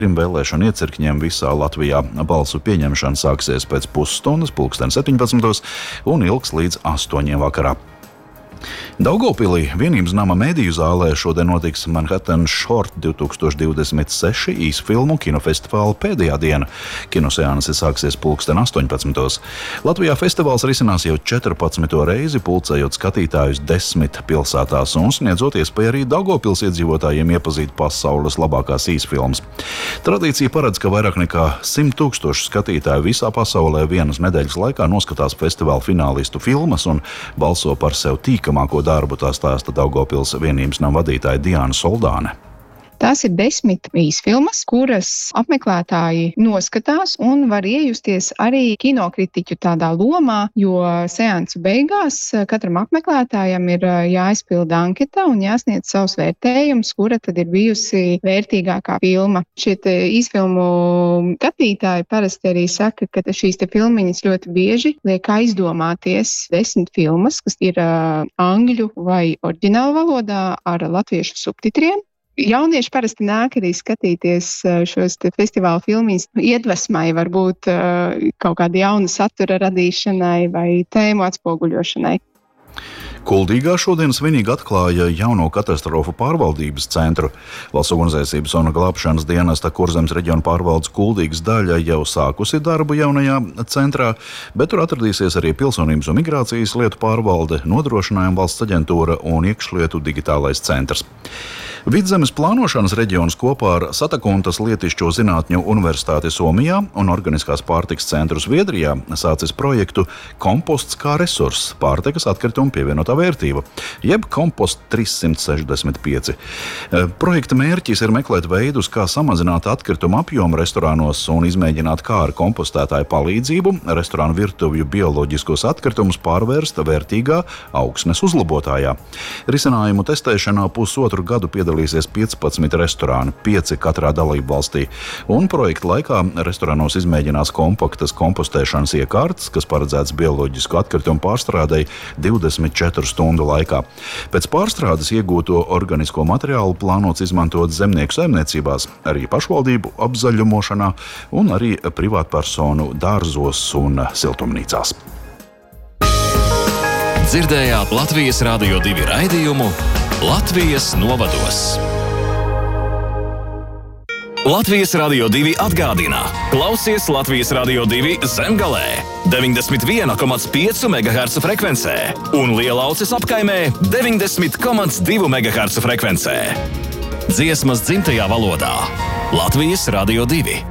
Vēlēšanu iecirkņiem visā Latvijā. Balsu pieņemšana sāksies pēc pusstundas, 17. un ilgs līdz 8. vakarā. Daugavpilī Vienības nama mediju zālē šodien notiks Manhattan Short 2026 īsfilmu kinofestivāla pēdējā diena. Kinoseanse sāksies 18. Latvijā festivāls risinās jau 14. reizi, pulcējot skatītājus 10 pilsētās un sniedzot iespēju arī Daugavpils iedzīvotājiem iepazīt pasaules labākās īsfilmas. Tradīcija paredz, ka vairāk nekā 100 000 skatītāju visā pasaulē vienas nedēļas laikā noskatās festivāla finālistu filmas un balso par sev tīkamāko darbu, tā stāsta Daugavpils Vienības nama vadītāja Diana Soldāne. Tās ir 10 īsfilmas, kuras apmeklētāji noskatās un var iejusties arī kinokritiķu tādā lomā, jo seansu beigās katram apmeklētājam ir jāizpilda anketa un jāsniedz savs vērtējums, kura tad ir bijusi vērtīgākā filma. Šie īsfilmu skatītāji parasti arī saka, ka šīs filmiņas ļoti bieži liek aizdomāties 10 filmas, kas ir angļu vai oriģinālu valodā ar latviešu subtitriem. Jaunieši parasti nāk arī skatīties šos festivāla filmiņus iedvesmai, varbūt kaut kāda jauna satura radīšanai vai tēmu atspoguļošanai. Kuldīgā šodien svinīgi atklāja jauno katastrofu pārvaldības centru. Valsts ugunsdzēsības un glābšanas dienesta Kurzemes reģiona pārvaldes Kuldīgas daļa jau sākusi darbu jaunajā centrā, bet tur atradīsies arī Pilsonības un migrācijas lietu pārvalde, Nodrošinājuma valsts aģentūra un iekšlietu digitālais centrs. Vidzemes plānošanas reģions kopā ar Satakuntas Lietišķo zinātņu universitāti Somijā un Organiskās pārtikas centru Zviedrijā sācis projektu Komposts kā resurss - pārtikas atkritumu pievienotā vērtība, jeb Kompost 365. Projekta mērķis ir meklēt veidus, kā samazināt atkritumu apjomu restorānos un izmēģināt, kā ar kompostētāju palīdzību restorānu virtuvju bioloģiskos atkritumus pārvērst vērtīgā augsnes uzlabotājā. Risinājumu testēšanā pusotru gadu piedalīsies 15 restorāni, 5 katrā dalību valstī, un projekta laikā restorānos izmēģinās kompaktas kompostēšanas iekārtas, kas paredzētas bioloģisku atkritumu pārstrādei 24 stundu laikā. Pēc pārstrādes iegūto organisko materiālu plānots izmantot zemnieku saimniecībās, arī pašvaldību apzaļumošanā un arī privātpersonu dārzos un siltumnīcās. Dzirdējāt Latvijas Radio 2 raidījumu Latvijas novados. Latvijas Radio 2 atgādina: klausies Latvijas Radio 2 Zemgalē 91,5 MHz frekvencē un Lielauces apkaimē 90,2 MHz frekvencē. Dziesmas dzimtajā valodā. Latvijas Radio 2.